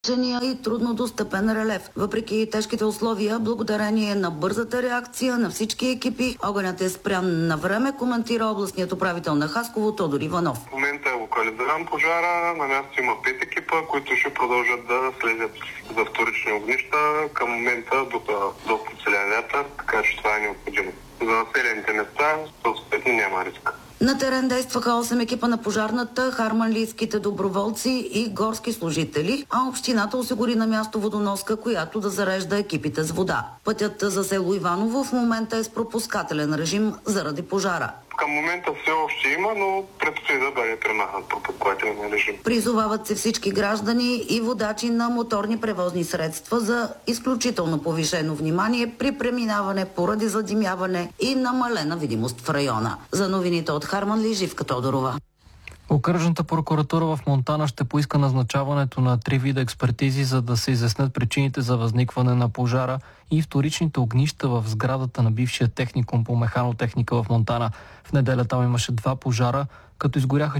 И труднодостъпен релеф. Въпреки тежките условия, благодарение на бързата реакция на всички екипи, огънят е спрян на време, коментира областният управител на Хасково Тодор Иванов. В момента е локализиран пожара, на място има 5 екипа, които ще продължат да следят за вторични огнища. Към момента до целия вятър, така че това е необходимо. За населените места съответно няма риск. На терен действаха 8 екипа на пожарната, харманлийските доброволци и горски служители, а общината осигури на място водоноска, която да зарежда екипите с вода. Пътят за село Иваново в момента е с пропускателен режим заради пожара. Към момента все още има, но предстои да бъде премахнат пропускателен режим. Призовават се всички граждани и водачи на моторни превозни средства за изключително повишено внимание при преминаване поради задимяване и намалена видимост в района. За новините от Харманли, Живка Тодорова. Окръжната прокуратура в Монтана ще поиска назначаването на 3 вида експертизи, за да се изяснят причините за възникване на пожара и вторичните огнища в сградата на бившия техникум по механотехника в Монтана. В неделя там имаше 2 пожара, като изгоряха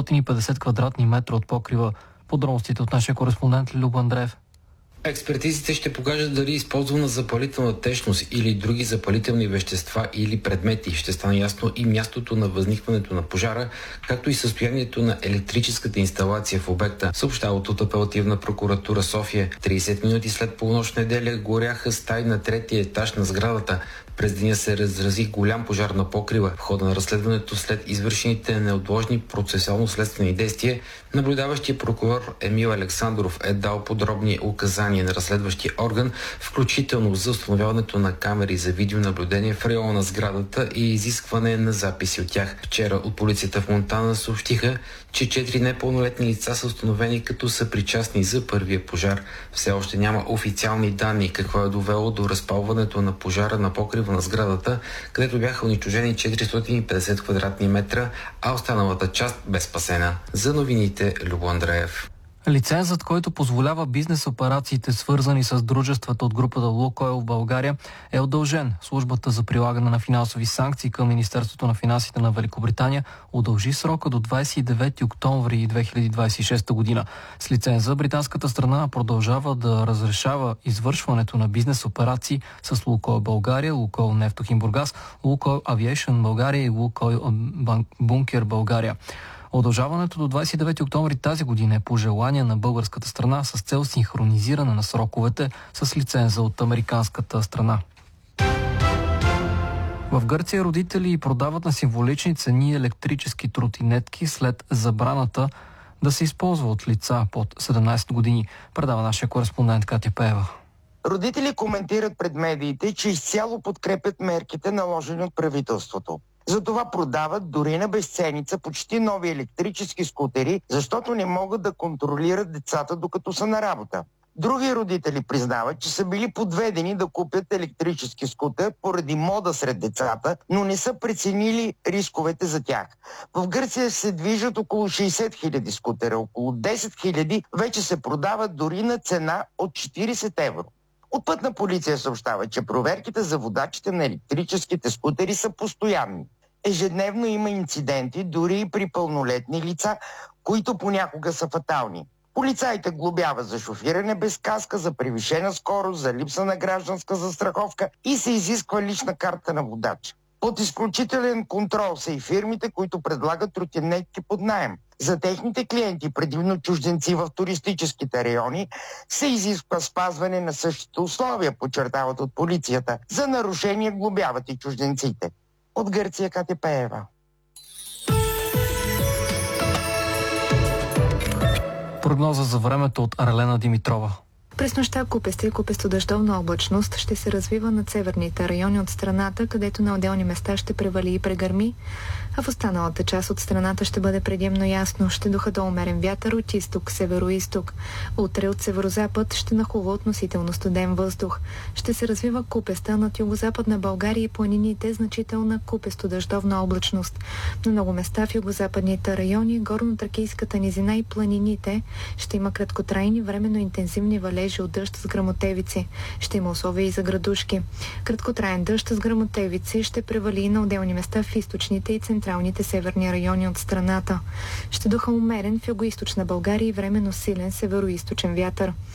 450 квадратни метра от покрива. Подробностите от нашия кореспондент Любо Андреев. Експертизите ще покажат дали използвана запалителна течност или други запалителни вещества или предмети. Ще стане ясно и мястото на възникването на пожара, както и състоянието на електрическата инсталация в обекта, съобщава от Апелативна прокуратура София. 30 минути след полунощ неделя горяха стаи на 3-ти етаж на сградата. През деня се разрази голям пожар на покрива. В хода на разследването след извършените неотложни процесуално-следствени действия, наблюдаващия прокурор Емил Александров е дал подробни указания на разследващия орган, включително за установяването на камери за видеонаблюдение в района на сградата и изискване на записи от тях. Вчера от полицията в Монтана съобщиха, че 4 непълнолетни лица са установени като са причастни за първия пожар. Все още няма официални данни какво е довело до разпалването на пожара на покрива на сградата, където бяха унищожени 450 квадратни метра, а останалата част бе спасена. За новините Любо Андреев. Лицензът, който позволява бизнес операциите, свързани с дружествата от групата Лукойл в България, е удължен. Службата за прилагане на финансови санкции към Министерството на финансите на Великобритания удължи срока до 29 октомври 2026 година. С лиценза британската страна продължава да разрешава извършването на бизнес операции с Лукойл България, Лукойл Нефтохим Бургас, Лукойл Авиейшън България и Лукойл Бункер България. Удължаването до 29 октомври тази година е по желание на българската страна с цел синхронизиране на сроковете с лиценза от американската страна. В Гърция родители продават на символични цени електрически тротинетки след забраната да се използва от лица под 17 години, предава нашия кореспондент Катя Пеева. Родители коментират пред медиите, че изцяло подкрепят мерките, наложени от правителството. Затова продават дори на безценица почти нови електрически скутери, защото не могат да контролират децата докато са на работа. Други родители признават, че са били подведени да купят електрически скутер поради мода сред децата, но не са преценили рисковете за тях. В Гърция се движат около 60 000 скутера, около 10 000 вече се продават дори на цена от 40 евро. От Пътна полиция съобщава, че проверките за водачите на електрическите скутери са постоянни. Ежедневно има инциденти, дори и при пълнолетни лица, които понякога са фатални. Полицаите глобяват за шофиране без каска, за превишена скорост, за липса на гражданска застраховка и се изисква лична карта на водач. Под изключителен контрол са и фирмите, които предлагат тротинетки под наем. За техните клиенти, предимно чужденци в туристическите райони, се изисква спазване на същите условия, подчертават от полицията. За нарушение глобяват и чужденците. От Гърция Катя Пеева. Прогноза за времето от Арлена Димитрова. През нощта купеста и купесто-дъждовна облачност ще се развива над северните райони от страната, където на отделни места ще превали и прегърми, а в останалата част от страната ще бъде предимно ясно. Ще духа до умерен вятър от изток, северо-изток. Утре от северозапад ще нахлува относително студен въздух. Ще се развива купеста над югозападна България и планините, значителна купесто-дъждовна облачност. На много места в югозападните райони, горно-тракийската низина и планините ще има краткотрайни временно интензивни валежи от дъжд с гръмотевици. Ще има условия и за градушки. Краткотраен дъжд с гръмотевици ще превали и на отделни места в източните и централните северни райони от страната. Ще духа умерен в югоизточна България и временно силен североизточен вятър.